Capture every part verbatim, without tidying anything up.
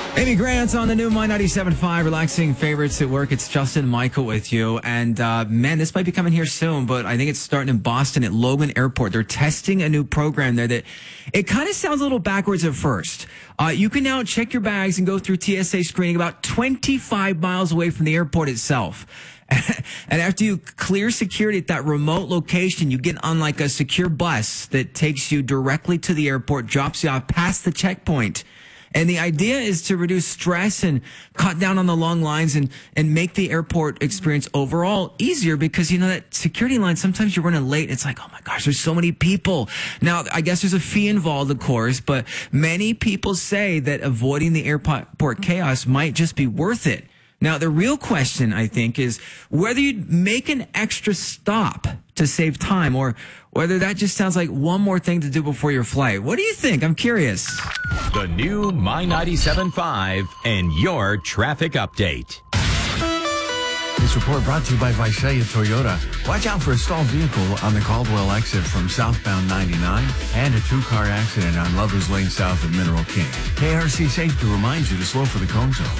Amy Grant's on the new My ninety-seven point five, relaxing favorites at work. It's Justin Michael with you. And, uh, man, this might be coming here soon, but I think it's starting in Boston at Logan Airport. They're testing a new program there that it kind of sounds a little backwards at first. Uh, you can now check your bags and go through T S A screening about twenty-five miles away from the airport itself. And after you clear security at that remote location, you get on like a secure bus that takes you directly to the airport, drops you off past the checkpoint. And the idea is to reduce stress and cut down on the long lines and, and make the airport experience overall easier because, you know, that security line, sometimes you're running late. It's like, oh my gosh, there's so many people. Now, I guess there's a fee involved, of course, but many people say that avoiding the airport chaos might just be worth it. Now, the real question, I think, is whether you'd make an extra stop to save time or whether that just sounds like one more thing to do before your flight. What do you think? I'm curious. The new My ninety-seven point five and your traffic update. This report brought to you by Visalia Toyota. Watch out for a stalled vehicle on the Caldwell exit from southbound ninety-nine and a two-car accident on Lovers Lane south of Mineral King. K R C Safety reminds you to slow for the cone zone.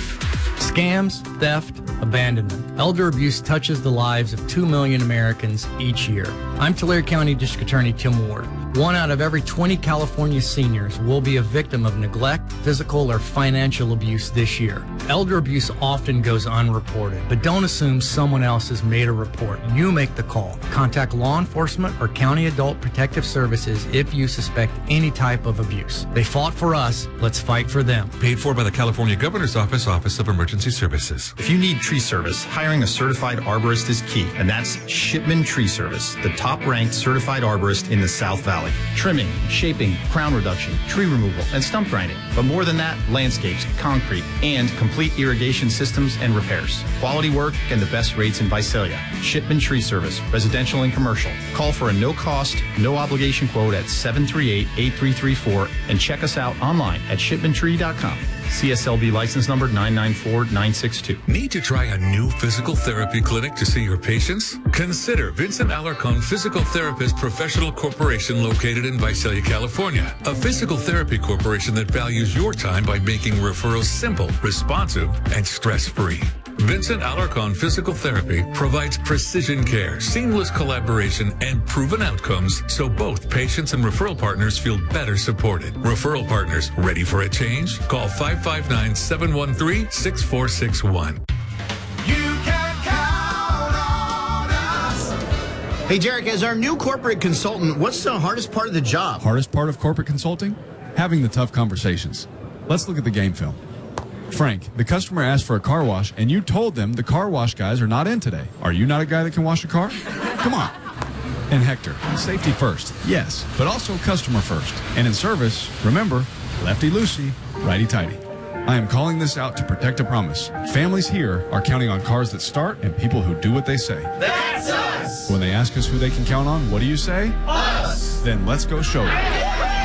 Scams, theft, abandonment. Elder abuse touches the lives of two million Americans each year. I'm Tulare County District Attorney Tim Ward. One out of every twenty California seniors will be a victim of neglect, physical, or financial abuse this year. Elder abuse often goes unreported, but don't assume someone else has made a report. You make the call. Contact law enforcement or County Adult Protective Services if you suspect any type of abuse. They fought for us. Let's fight for them. Paid for by the California Governor's Office, Office of Emergency Services. If you need tree service, hiring a certified arborist is key, and that's Shipman Tree Service, the top-ranked certified arborist in the South Valley. Trimming, shaping, crown reduction, tree removal, and stump grinding. But more than that, landscapes, concrete, and complete irrigation systems and repairs. Quality work and the best rates in Visalia. Shipman Tree Service, residential and commercial. Call for a no-cost, no-obligation quote at seven three eight, eight three three four and check us out online at shipman tree dot com. C S L B license number nine nine four nine six two. Need to try a new physical therapy clinic to see your patients? Consider Vincent Alarcon Physical Therapist Professional Corporation located in Visalia, California. A physical therapy corporation that values your time by making referrals simple, responsive, and stress-free. Vincent Alarcon Physical Therapy provides precision care, seamless collaboration, and proven outcomes so both patients and referral partners feel better supported. Referral partners, ready for a change? Call five five nine, seven one three, six four six one. You can count on us. Hey, Derek, as our new corporate consultant, what's the hardest part of the job? Hardest part of corporate consulting? Having the tough conversations. Let's look at the game film. Frank, the customer asked for a car wash, and you told them the car wash guys are not in today. Are you not a guy that can wash a car? Come on. And Hector, safety first, yes, but also customer first. And in service, remember, lefty-loosey, righty-tighty. I am calling this out to protect a promise. Families here are counting on cars that start and people who do what they say. That's us. When they ask us who they can count on, what do you say? Us. Then let's go show them.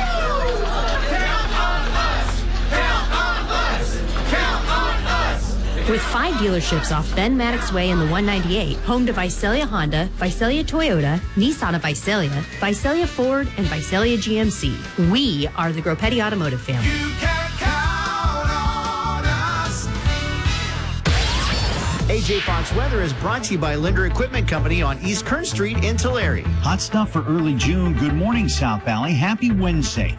With five dealerships off Ben Maddox Way in the one ninety-eight, home to Visalia Honda, Visalia Toyota, Nissan of Visalia, Visalia Ford, and Visalia G M C. We are the Groppetti Automotive family. You can count on us. A J Fox Weather is brought to you by Linder Equipment Company on East Kern Street in Tulare. Hot stuff for early June. Good morning, South Valley. Happy Wednesday.